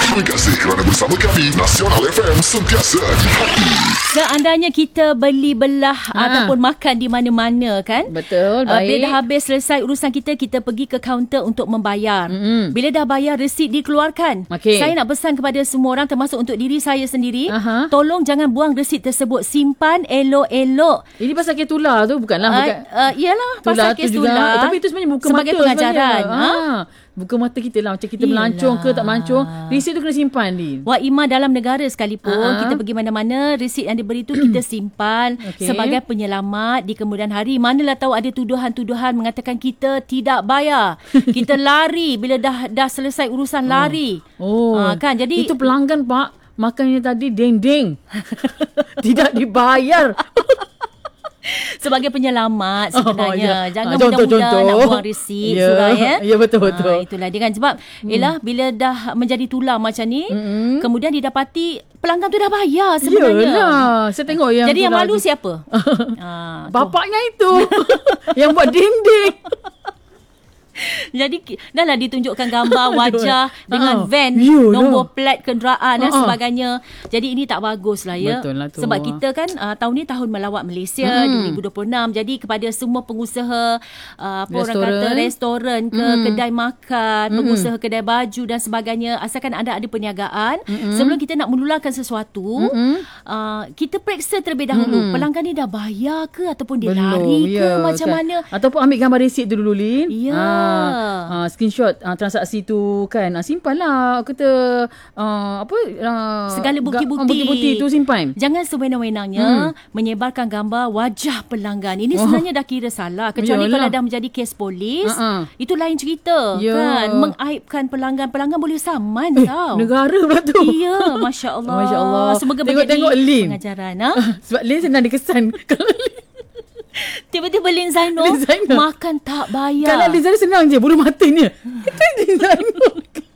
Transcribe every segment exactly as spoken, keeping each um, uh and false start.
Terima kasih kerana bersama kami. Nasional F M, sentiasa di hati. Seandainya kita beli belah ha. ataupun makan di mana-mana kan. Betul, baik. Uh, bila dah habis selesai urusan kita, kita pergi ke kaunter untuk membayar. Mm-hmm. Bila dah bayar, resit dikeluarkan. Okay. Saya nak pesan kepada semua orang, termasuk untuk diri saya sendiri, uh-huh. tolong jangan buang resit tersebut. Simpan elok-elok. Ini pasal kes tular tu bukanlah? Bukan. Uh, uh, iyalah, pasal kes tular. Eh, tapi itu sebenarnya buka sebagai mata pengajaran. Ha? Buka mata kita lah. Macam kita Yelah. melancong ke tak melancong, resit tu kena simpan ni. Wak Ima dalam negara sekalipun, uh-huh. kita pergi mana-mana, resit yang diberi tu kita simpan okay. sebagai penyelamat di kemudian hari. Manalah tahu ada tuduhan-tuduhan mengatakan kita tidak bayar. Kita lari bila dah dah selesai urusan, lari. Oh, uh, kan? Jadi itu pelanggan Pak, makannya tadi deng-deng. Tidak dibayar. Sebagai penyelamat sebenarnya. Oh, ya. Jangan ha, mudah-mudah nak buang resit ya. surah ya. Ya, betul-betul. Ha, itulah dia kan. Sebab hmm. yelah, bila dah menjadi tular macam ni, hmm. kemudian didapati pelanggan tu dah bayar sebenarnya. Yalah, saya tengok yang jadi yang malu tu. Siapa? ha, Bapaknya itu. Yang buat dinding. Jadi dah lah ditunjukkan gambar wajah dengan uh-huh. van, you nombor know. plat kenderaan dan uh-huh. sebagainya. Jadi ini tak bagus lah ya. Betul lah tu. Sebab kita kan uh, tahun ni tahun melawat Malaysia hmm. dua ribu dua puluh enam. Jadi kepada semua pengusaha uh, apa orang kata restoran ke, hmm. kedai makan, hmm. pengusaha kedai baju dan sebagainya, asalkan anda ada perniagaan, hmm. sebelum kita nak menularkan sesuatu, hmm. uh, kita periksa terlebih dahulu, hmm. pelanggan ni dah bayar ke ataupun dia Belum, lari ke ya, macam kan. mana. Ataupun ambil gambar resit tu dulu, Lin. Ya. Ha. Uh, screenshot uh, transaksi tu kan, uh, simpanlah kata uh, apa uh, segala bukti-bukti. bukti-bukti tu simpan. Jangan sewenang-wenangnya hmm. menyebarkan gambar wajah pelanggan. Ini sebenarnya oh. dah kira salah, kecuali Yalah. kalau dah menjadi kes polis, uh-uh. itu lain cerita ya. kan. Mengaibkan pelanggan, pelanggan boleh saman eh, tau. Negara pula tu. Iya, masya-Allah. Masya-Allah. Semoga tengok-tengok Lin pengajaran ha? Sebab Lin senang dikesan. Kalau tiba-tiba Lin Zainul makan tak bayar. Kalau Lin Zainul senang je, bulu matanya. Itu Lin Zainul.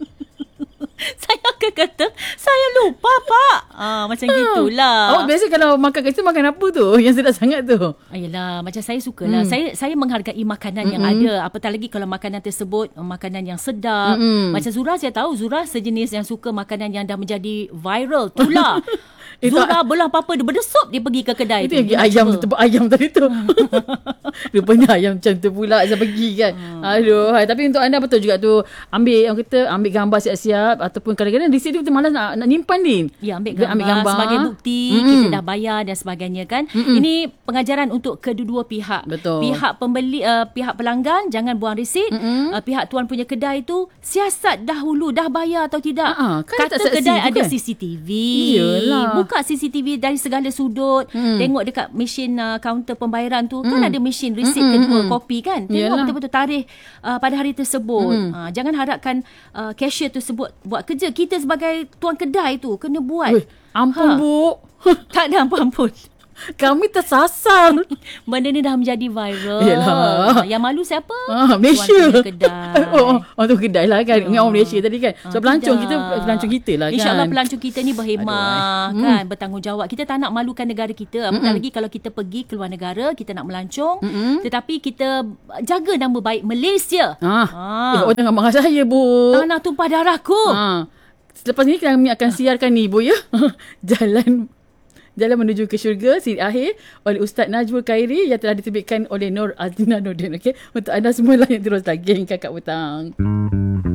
Saya akan kata, saya lupa Pak. Ah, macam ha. gitulah. Awak biasa kalau makan kat situ makan apa tu yang sedap sangat tu? Ayolah, macam saya sukalah. Hmm. Saya saya menghargai makanan mm-hmm. yang ada. Apatah lagi kalau makanan tersebut makanan yang sedap. Mm-hmm. Macam Zura, saya tahu Zura sejenis yang suka makanan yang dah menjadi viral. Itulah. Zura belah apa-apa, dia berdesop dia pergi ke kedai itu tu. Itu yang ayam tu, tebak ayam tadi tu. Rupanya ayam macam tu pula saya pergi kan. Hmm. Aduh, hai. Tapi untuk anda betul juga tu, ambil yang kita ambil gambar siap-siap, ataupun kadang-kadang di situ kita malas nak, nak nyimpan ni. Ya, ambil gambar, ambil gambar sebagai bukti mm-hmm. kita dah bayar dan sebagainya kan. Mm-hmm. Ini pengajaran untuk kedua-dua pihak. Betul. Pihak pembeli, uh, pihak pelanggan jangan buang resit. Mm-hmm. Uh, pihak tuan punya kedai tu siasat dahulu dah bayar atau tidak. Uh-huh. Kan kata kedai ada kan? C C T V. Iyalah. Buka C C T V dari segala sudut. Hmm. Tengok dekat mesin uh, kaunter pembayaran tu, hmm. kan ada mesin resit hmm. kedua hmm. kopi kan. Tengok Yalah. betul-betul tarikh uh, pada hari tersebut. Hmm. Uh, jangan harapkan uh, cashier tersebut buat kerja. Kita sebagai tuan kedai tu kena buat. Weh, ampun ha. Bu. Tak ada ampun-ampun. Kami tersasar. Benda ni dah menjadi viral. Yalah. Yang malu siapa? Ah, Malaysia. Tuan kedai. Oh, oh, tu kedai lah kan. Dengan orang Malaysia tadi kan. So, ah, pelancong kita, pelancong kita lah kan. InsyaAllah pelancong kita ni berhemah kan. Hmm. Bertanggungjawab. Kita tak nak malukan negara kita. Apatah mm-hmm. lagi kalau kita pergi keluar negara, kita nak melancong. Mm-hmm. Tetapi kita jaga nama baik Malaysia. Ah. Ah. Eh, orang jangan marah saya, Bu. Tanah tumpah darahku. Ah. Selepas ni kami akan siarkan ni, Bu ya. Jalan Jalan Menuju ke Syurga siri akhir oleh Ustaz Najmul Khairi yang telah diterbitkan oleh Nur Azina Nordin. Okay? Untuk anda semua lah yang terus lagi kakak petang.